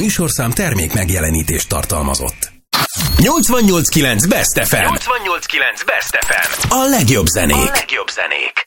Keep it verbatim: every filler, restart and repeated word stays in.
műsorszám termék megjelenítést tartalmazott. nyolcvannyolc kilenc Best ef em. nyolcvannyolc kilenc Best ef em. A legjobb zenék. A legjobb zenék.